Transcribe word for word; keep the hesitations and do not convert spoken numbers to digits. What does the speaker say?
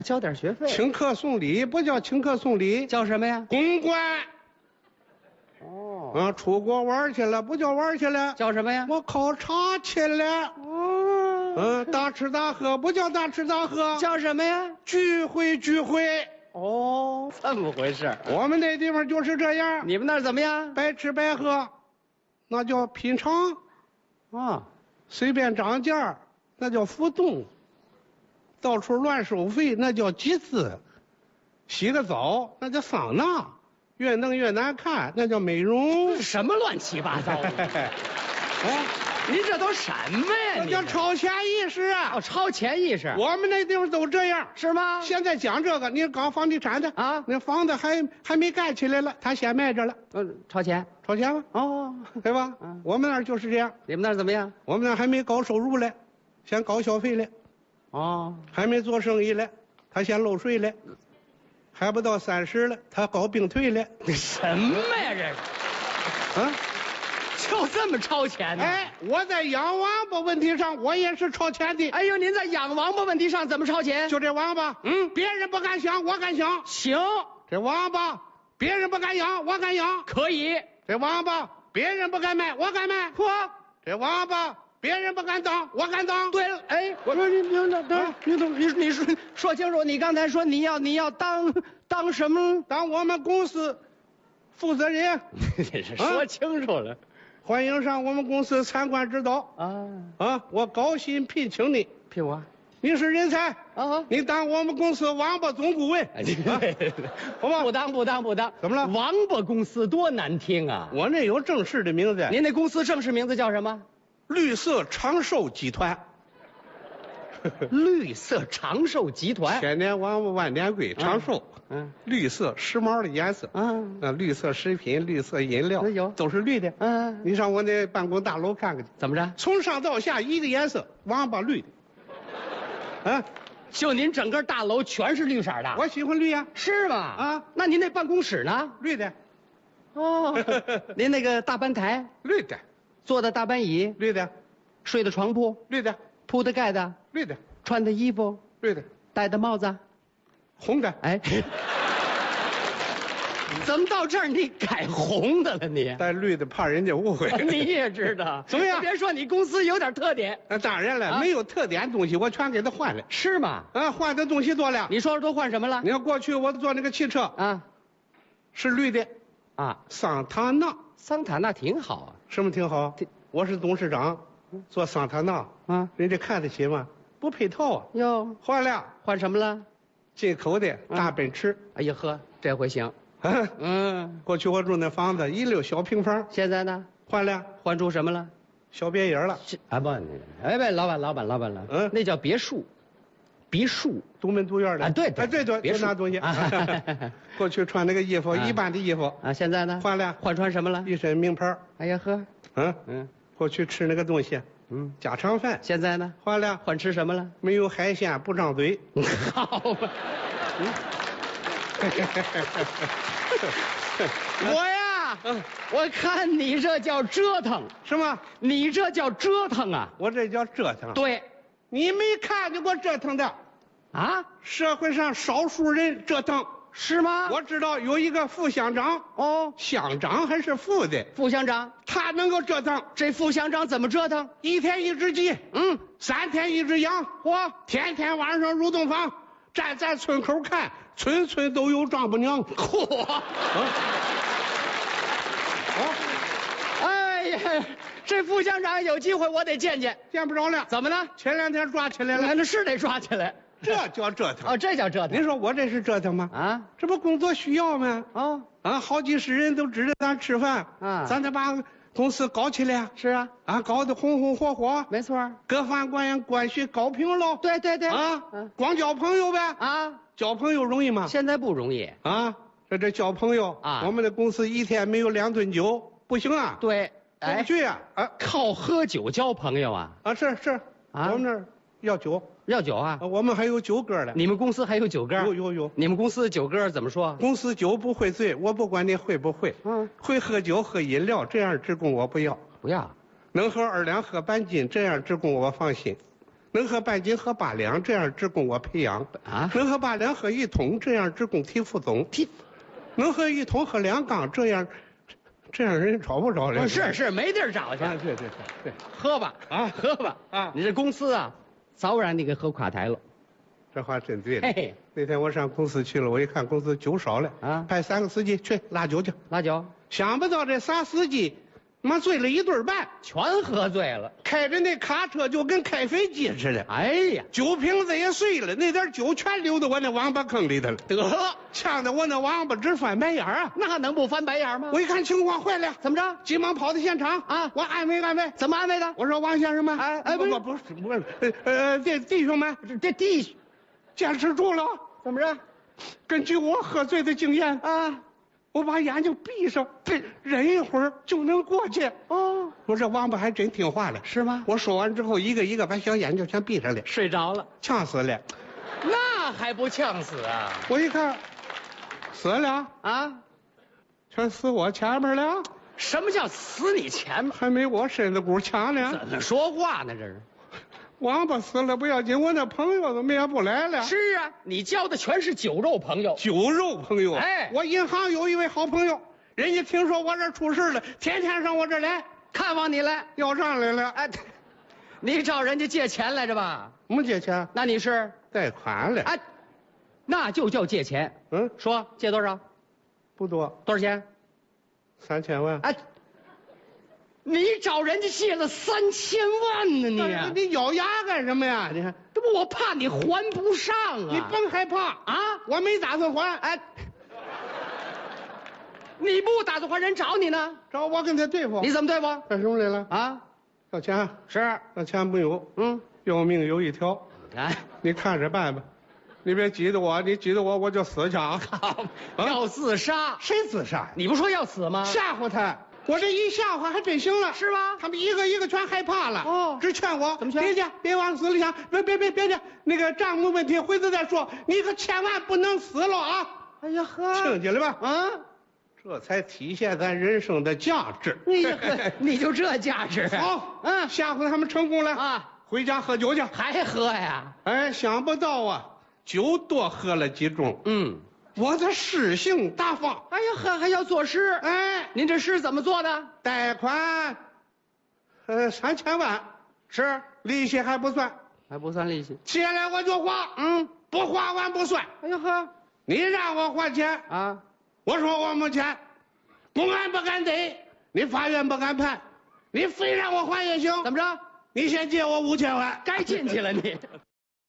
交点学费。 请客送礼不叫请客送礼， 叫什么呀？ 公关。 哦， 啊，出国玩去了不叫玩去了， 叫什么呀？ 我考察去了。 哦， 嗯，大吃大喝不叫大吃大喝， 叫什么呀？ 聚会聚会。 哦，这么回事。 我们那地方就是这样， 你们那儿怎么样？ 白吃白喝，那叫品尝。 啊， 随便涨价那叫浮动，到处乱收费那叫集资，洗个澡那叫桑拿，越弄越难看那叫美容。 什么乱七八糟的？ 哎， 您这都什么呀？ 那叫超前意识啊！ 哦，超前意识。 我们那地方都这样， 是吗？ 现在讲这个，你搞房地产的啊， 那房子还还没盖起来了，他先卖着了。 嗯，超前。 超前吧？ 哦， 对吧？ 嗯， 我们那儿就是这样。 你们那儿怎么样？ 我们那儿还没搞收入嘞，先搞消费嘞。 哦， 还没做生意嘞，他先漏税嘞。还不到三十了，他搞兵退了。 什么呀这是？ 啊， 就这么超前呢？ 哎，我在养王八问题上，我也是超前的。 哎呦，您在养王八问题上怎么超前？ 就这王八，嗯，别人不敢想，我敢想。 行， 这王八，别人不敢养，我敢养。 可以。 这王八，别人不敢卖，我敢卖。 嚯， 这王八，别人不敢当，我敢当。 对了，哎，我说你你那那你怎么你你说说清楚？你刚才说你要你要当当什么？ 当我们公司负责人。 你是说清楚了。 欢迎上我们公司参观指导啊啊！我高薪聘请你， 聘我。 你是人才啊！ 你当我们公司王八总顾问，啊、好吧？ 不当不当不当， 怎么了？ 王八公司多难听啊！ 我那有正式的名字。 您那公司正式名字叫什么？ 绿色长寿集团。 绿色长寿集团。 千年王八万年龟，长寿。 嗯， 绿色时髦的颜色。 嗯， 啊，绿色食品、绿色饮料， 有都是绿的。 嗯， 你上我那办公大楼看看去。 怎么着？ 从上到下一个颜色，王八绿的。啊。 就您整个大楼全是绿色的， 我喜欢绿呀、啊。 是吗？ 啊， 那您那办公室呢？ 绿的。 哦，您那个大班台？ 绿的。 坐的大班椅？ 绿的。 睡的床铺？ 绿的。 铺的盖的？ 绿的。 穿的衣服？ 绿的。 戴的帽子？ 红的。 哎，怎么到这儿你改红的了你？ 戴绿的怕人家误会。 你也知道？ 怎么样？ 别说你公司有点特点。 那当然了，啊、没有特点的东西我全给他换了。 是吗？ 啊，换的东西多了。 你说说都换什么了？ 你看过去我坐那个汽车啊， 是绿的， 啊， 桑塔纳。 桑塔纳挺好啊。 什么挺好？我是董事长，坐桑塔纳啊，人家看得起吗？不配套啊。 哟， 换了， 换什么了？ 进口的大奔驰。 哎呀呵，这回行。 啊， 嗯， 过去我住那房子一溜小平方， 现在呢？ 换了， 换出什么了？ 小别野了。 啊不，哎不，老板老板老板了，嗯，那叫别墅，别墅， 独门独院的。 啊对对， 哎对对， 别那东西。过去穿那个衣服，一般的衣服啊，现在呢？ 换了， 换穿什么了？ 一身名牌。 哎呀呵， 嗯嗯，过去吃那个东西，嗯，家常饭。 现在呢？ 换了， 换吃什么了？ 没有海鲜不张嘴。 好吧。我呀，嗯，我看你这叫折腾， 什么？ 你这叫折腾啊！ 我这叫折腾。 对， 你没看见过折腾的， 啊？ 社会上少数人折腾， 是吗？ 我知道有一个副乡长， 哦， 乡长还是副的， 副乡长， 他能够折腾。 这副乡长怎么折腾？ 一天一只鸡， 嗯， 三天一只羊，嚯，天天晚上入洞房，站在村口看。村村都有丈母娘， 嚯！啊！哎呀，这副乡长有机会我得见见， 见不着了。 怎么了？ 前两天抓起来了。 那是得抓起来， 这叫折腾。 哦，这叫折腾。 您说我这是折腾吗？ 啊， 这不工作需要吗？ 哦， 啊，好几十人都指着咱吃饭，啊，咱得把公司搞起来。 是啊， 啊，搞得红红火火。 没错， 各方关关系搞平了。 对对对。 啊，光交朋友呗。 啊。 交朋友容易吗？ 现在不容易啊！这这交朋友啊，我们的公司一天没有两顿酒不行啊。 对， 过不去啊！啊， 靠喝酒交朋友啊！ 啊，是是，啊，我们这儿要酒， 要酒啊！ 我们还有酒歌呢。 你们公司还有酒歌？ 有有有。 你们公司的酒歌怎么说？ 公司酒不会醉，我不管你会不会。嗯，会喝酒喝饮料，这样职工我不要。 不要。 能喝二两喝半斤，这样职工我放心。 能喝半斤喝八两，这样只供我培养啊能喝八两喝一桶，这样只供提副总提能喝一桶喝两缸，这样这样人找不着了。 不是是没地儿找去， 啊，对对对对， 喝吧啊喝吧啊你这公司啊，早让你给喝垮台了。 这话真对了。 嘿嘿， 那天我上公司去了，我一看公司酒少了啊派三个司机去拉酒去。 拉酒想不到这仨司机，妈醉了一顿半， 全喝醉了。 开着那卡车就跟开飞机似的。 哎呀， 酒瓶子也碎了，那点酒全流到我那王八坑里头了， 得， 呛得我那王八直翻白眼儿啊！ 那能不翻白眼吗？ 我一看情况坏了， 怎么着？ 急忙跑到现场啊我安慰安慰， 怎么安慰的？ 我说王先生们， 哎哎不是不不是不是，呃呃弟弟兄们， 这这弟坚持住了。 怎么着？ 根据我喝醉的经验， 啊我把眼睛闭上，对，忍一会儿就能过去。 哦， 我这王八还真听话了。 是吗？ 我说完之后，一个一个把小眼睛全闭上了， 睡着了， 呛死了。 那还不呛死啊？ 我一看，死了， 啊？ 全死我前面了， 什么叫死你前面？ 还没我身子骨强呢。 怎么说话呢？这是？ 王八死了不要紧，我那朋友怎么也不来了？ 是啊，你交的全是酒肉朋友。 酒肉朋友。 哎我银行有一位好朋友，人家听说我这儿出事了，天天上我这儿来看望你来， 要账来了。 哎，你找人家借钱来着吧？ 没借钱， 那你是？ 贷款了。 哎，那就叫借钱。 嗯， 说借多少？ 不多， 多少钱？ 三千万。 哎，你找人家借了三千万呢，你哎啊！ 你咬牙干什么呀？你看， 这不我怕你还不上啊！ 你甭害怕啊！ 我没打算还。 哎，你不打算还，人找你呢， 找我跟他对付。 你怎么对付？ 干什么来了？ 啊？ 要钱？ 是， 要钱没有？ 嗯， 要命有一条， 哎， 你看着办吧。你别急着我，你急着我我就死去啊！ 好，要自杀？ 谁自杀？ 你不说要死吗？ 吓唬他，我这一吓唬还真行了， 是吗？ 他们一个一个全害怕了， 哦只劝我怎么劝别介，别往死里想，别别别别介，那个账目问题回头再说，你可千万不能死了啊！ 哎呀呵， 听见了吧？ 啊！ 这才体现咱人生的价值。 哎呀呵，你就这价值？ 好， 嗯吓唬他们成功了啊， 回家喝酒去。 还喝呀？ 哎，想不到啊，酒多喝了几盅， 嗯， 我的诗性大发。 哎呀呵，还要作诗？ 哎， 您这诗怎么做的？ 贷款，呃，三千万， 是， 利息还不算， 还不算利息。 借来我就花， 嗯， 不花完不算。 哎呀呵， 你让我还钱， 啊， 我说我没钱，公安不敢逮，你法院不敢判，你非让我还也行。 怎么着？ 你先借我五千万， 该进去了你。